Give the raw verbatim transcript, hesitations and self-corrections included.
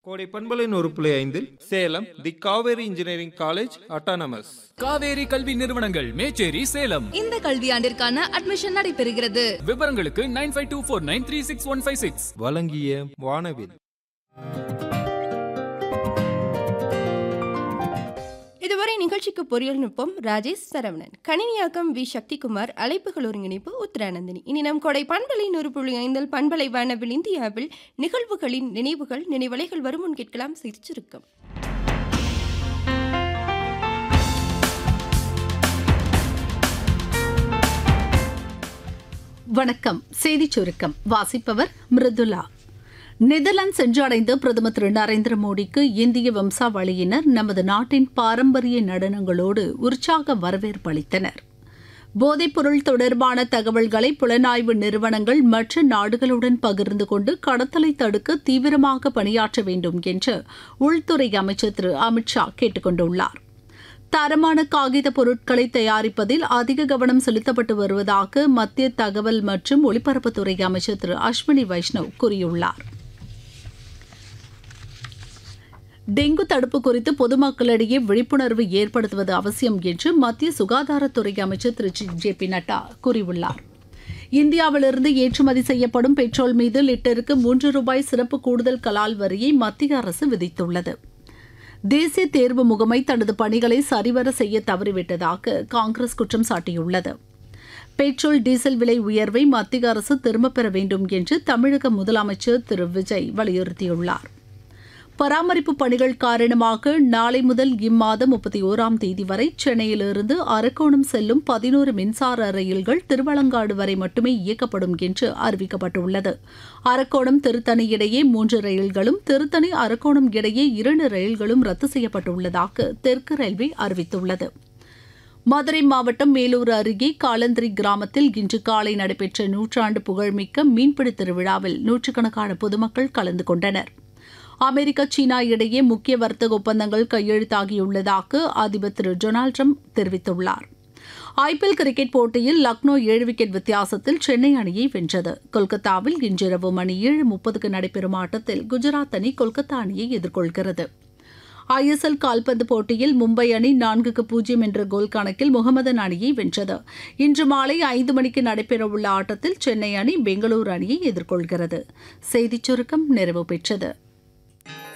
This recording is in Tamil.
கோடை பண்பலின் ஒரு புள்ளி ஐந்தில் சேலம் தி Kaveri engineering college autonomous. Kaveri கல்வி நிறுவனங்கள் மேச்சேரி சேலம். இந்த கல்வியாண்டிற்கான அட்மிஷன் நடைபெறுகிறது. விவரங்களுக்கு nine five two four nine three six one five six. வழங்கிய வானவில். இதுவரை நிகழ்ச்சிக்கு பொறியியல் நுட்பம் ராஜேஷ் சரவணன், கணினியாக்கம் வி சக்திகுமார், அழைப்புகள் ஒருங்கிணைப்பு உத்தரானந்தினி. இனி நம் கொடை பண்பலை நூறு புள்ளி ஐந்தில் பண்பலை வானவில் இந்தியாவில் நிகழ்வுகளின் நினைவுகள் நினைவலைகள் வரும் முன் கேட்கலாம் சிரிச்சிருக்கும். வணக்கம். செய்திச் சுருக்கம் வாசிப்பவர் மிருதுலா. நெதர்லாந்து சென்றடைந்த பிரதமர் திரு நரேந்திர மோடிக்கு இந்திய வம்சாவளியினர் நமது நாட்டின் பாரம்பரிய நடனங்களோடு உற்சாக வரவேற்பு அளித்தனர். போதைப்பொருள் தொடர்பான தகவல்களை புலனாய்வு நிறுவனங்கள் மற்ற நாடுகளுடன் பகிர்ந்து கொண்டு கடத்தலை தடுக்க தீவிரமாக பணியாற்ற வேண்டும் என்று உள்துறை அமைச்சர் திரு அமித்ஷா கேட்டுக் கொண்டுள்ளார். தரமான காகித பொருட்களை தயாரிப்பதில் அதிக கவனம் செலுத்தப்பட்டு வருவதாக மத்திய தகவல் மற்றும் ஒலிபரப்புத்துறை அமைச்சர் திரு அஸ்வினி வைஷ்ணவ் கூறியுள்ளார். டெங்கு தடுப்பு குறித்து பொதுமக்களிடையே விழிப்புணர்வு ஏற்படுத்துவது அவசியம் என்று மத்திய சுகாதாரத்துறை அமைச்சர் திரு ஜே பி நட்டா கூறியுள்ளார். இந்தியாவிலிருந்து ஏற்றுமதி செய்யப்படும் பெட்ரோல் மீது லிட்டருக்கு மூன்று ரூபாய் சிறப்பு கூடுதல் கலால் வரியை மத்திய அரசு விதித்துள்ளது. தேசிய தேர்வு முகமை தனது பணிகளை சரிவர செய்ய தவறிவிட்டதாக காங்கிரஸ் குற்றம் சாட்டியுள்ளது. பெட்ரோல் டீசல் விலை உயர்வை மத்திய அரசு திரும்பப் பெற வேண்டும் என்று தமிழக முதலமைச்சர் திரு விஜய் வலியுறுத்தியுள்ளார். பராமரிப்பு பணிகள் காரணமாக நாளை முதல் இம்மாதம் முப்பத்தி ஓராம் தேதி வரை சென்னையிலிருந்து அரக்கோணம் செல்லும் பதினோரு மின்சார ரயில்கள் திருவலங்காடு வரை மட்டுமே இயக்கப்படும் என்று அறிவிக்கப்பட்டுள்ளது. அரக்கோணம் திருத்தணி இடையே மூன்று ரயில்களும் திருத்தணி அரக்கோணம் இடையே இரண்டு ரயில்களும் ரத்து செய்யப்பட்டுள்ளதாக தெற்கு ரயில்வே அறிவித்துள்ளது. மதுரை மாவட்டம் மேலூர் அருகே காலந்திரி கிராமத்தில் இன்று காலை நடைபெற்ற நூற்றாண்டு புகழ்மிக்க மீன்பிடி திருவிழாவில் நூற்றுக்கணக்கான பொதுமக்கள் கலந்து கொண்டனர். அமெரிக்கா சீனா இடையே முக்கிய வர்த்தக ஒப்பந்தங்கள் கையெழுத்தாகியுள்ளதாக அதிபர் திரு டொனால்டு ட்ரம்ப் தெரிவித்துள்ளார். ஐபிஎல் கிரிக்கெட் போட்டியில் லக்னோ ஏழு விக்கெட் வித்தியாசத்தில் சென்னை அணியை வென்றது. கொல்கத்தாவில் இன்றிரவு மணி ஏழு முப்பதுக்கு நடைபெறும் ஆட்டத்தில் குஜராத் அணி கொல்கத்தா அணியை எதிர்கொள்கிறது. ஐஎஸ்எல் கால்பந்து போட்டியில் மும்பை அணி நான்குக்கு பூஜ்ஜியம் என்ற கோல் கணக்கில் முகமதன் அணியை வென்றது. இன்று மாலை ஐந்து மணிக்கு நடைபெறவுள்ள ஆட்டத்தில் சென்னை அணி பெங்களூரு அணியை எதிர்கொள்கிறது. செய்திச் சுருக்கம் நிறைவு பெற்றது.